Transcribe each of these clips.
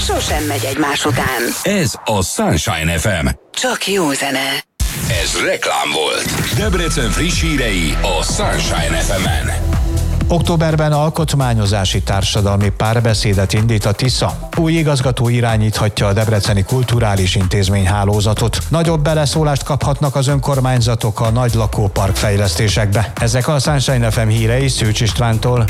sosem megy egymás után. Ez a Sunshine FM. Csak jó zene. Ez reklám volt. Debrecen friss hírei a Sunshine FM-en. Októberben alkotmányozási társadalmi párbeszédet indít a Tisza. Új igazgató irányíthatja a debreceni kulturális intézményhálózatot. Nagyobb beleszólást kaphatnak az önkormányzatok a nagy lakópark fejlesztésekbe. Ezek a Sunshine FM hírei Szűcs Istvántól.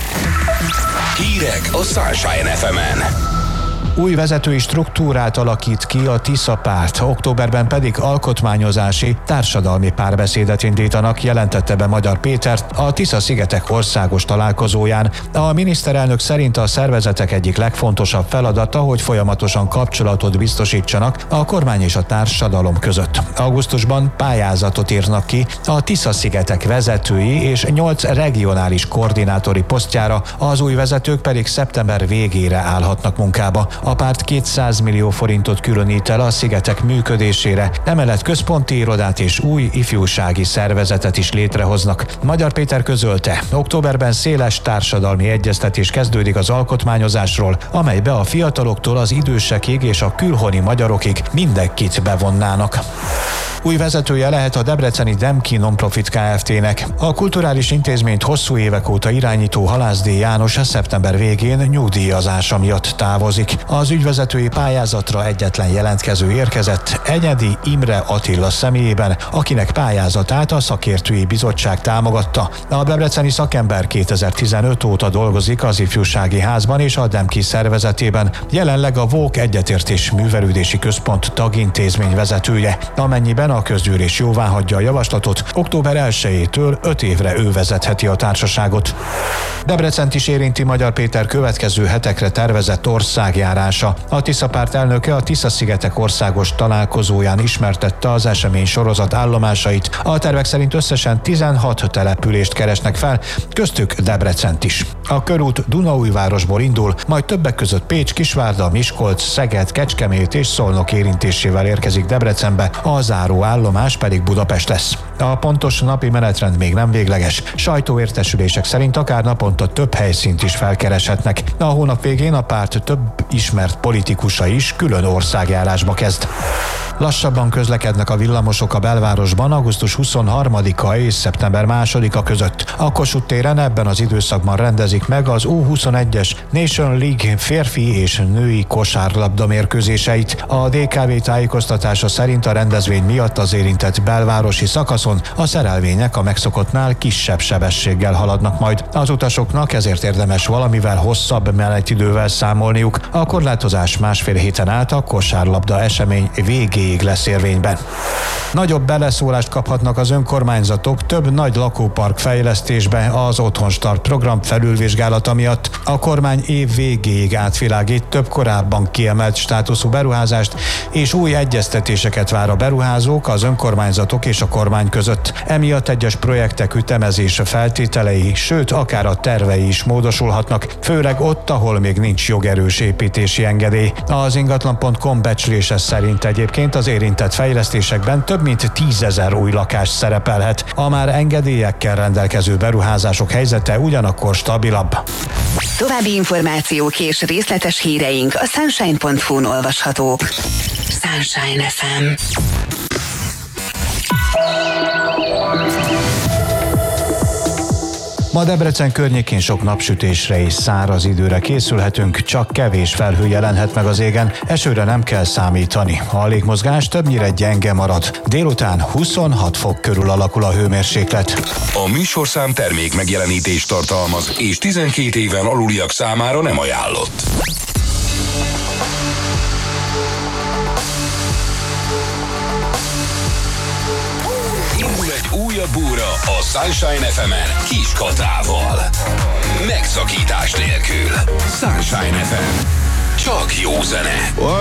Hírek a Sunshine FM-en. Új vezetői struktúrát alakít ki a Tisza párt, októberben pedig alkotmányozási társadalmi párbeszédet indítanak, jelentette be Magyar Péter a Tisza-szigetek országos találkozóján. A miniszterelnök szerint a szervezetek egyik legfontosabb feladata, hogy folyamatosan kapcsolatot biztosítsanak a kormány és a társadalom között. Augusztusban pályázatot írnak ki a Tisza-szigetek vezetői és 8 regionális koordinátori posztjára, az új vezetők pedig szeptember végére állhatnak munkába. A párt 200 millió forintot különít el a szigetek működésére, emellett központi irodát és új ifjúsági szervezetet is létrehoznak. Magyar Péter közölte, októberben széles társadalmi egyeztetés kezdődik az alkotmányozásról, amelybe a fiataloktól az idősekig és a külhoni magyarokig mindenkit bevonnának. Új vezetője lehet a debreceni Demki Nonprofit Kft-nek. A kulturális intézményt hosszú évek óta irányító Halászdi János szeptember végén nyugdíjazása miatt távozik. Az ügyvezetői pályázatra egyetlen jelentkező érkezett, Enyedi Imre Attila személyében, akinek pályázatát a szakértői bizottság támogatta. A debreceni szakember 2015 óta dolgozik az ifjúsági házban és a Demki szervezetében, jelenleg a VÓK Egyetértés Művelődési Központ tagintézmény vezetője. Amennyiben a közgyűlés jóváhagyja a javaslatot, október 1-től 5 évre ő vezetheti a társaságot. Debrecent is érinti Magyar Péter következő hetekre tervezett országjárása. A Tisza párt elnöke a Tisza-szigetek országos találkozóján ismertette az esemény sorozat állomásait. A tervek szerint összesen 16 települést keresnek fel, köztük Debrecent is. A körút Dunaújvárosból indul, majd többek között Pécs, Kisvárda, Miskolc, Szeged, Kecskemét és Szolnok érintésével érkezik Debrecenbe, a záró állomás pedig Budapest lesz. A pontos napi menetrend még nem végleges. Sajtóértesülések szerint akár naponta több helyszínt is felkereshetnek. A hónap végén a párt több ismert politikusa is külön országjárásba kezd. Lassabban közlekednek a villamosok a belvárosban augusztus 23-a és szeptember 2-a között. A Kossuth téren ebben az időszakban rendezik meg az U21-es Nation League férfi és női kosárlabda mérkőzéseit. A DKV tájékoztatása szerint a rendezvény miatt az érintett belvárosi szakaszon a szerelvények a megszokottnál kisebb sebességgel haladnak majd. Az utasoknak ezért érdemes valamivel hosszabb menetidővel számolniuk. A korlátozás másfél héten át a kosárlabda esemény végéig lesz érvényben. Nagyobb beleszólást kaphatnak az önkormányzatok több nagy lakópark fejlesztésbe az Otthonstart program felülvizsgálata miatt. A kormány év végéig átvilágít több korábban kiemelt státuszú beruházást, és új egyeztetéseket vár a beruházók, az önkormányzatok és a kormány között. Emiatt egyes projektek ütemezése feltételei, sőt akár a tervei is módosulhatnak, főleg ott, ahol még nincs jogerős építési engedély. Az ingatlan.com becslése szerint egyébként az érintett fejlesztésekben több mint 10 000 új lakás szerepelhet. A már engedélyekkel rendelkező beruházások helyzete ugyanakkor stabilabb. További információk és részletes híreink a sunshine.hu-n olvashatók. Sunshine FM. Ma Debrecen környékén sok napsütésre és száraz időre készülhetünk, csak kevés felhő jelenhet meg az égen, esőre nem kell számítani. A légmozgás többnyire gyenge marad. Délután 26 fok körül alakul a hőmérséklet. A műsorszám termék megjelenítést tartalmaz, és 12 éven aluliak számára nem ajánlott. Indul egy újabb óra a Sunshine FM-en Kis Katrával. Megszakítás nélkül. Sunshine FM. Csak jó zene.